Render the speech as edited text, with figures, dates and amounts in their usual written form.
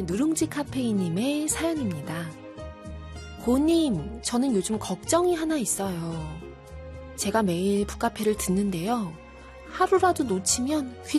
누룽지 카페인님의 사연입니다. 고님, 저는 요즘 걱정이 하나 있어요. 제가 매일 북카페를 듣는데요. 하루라도 놓치면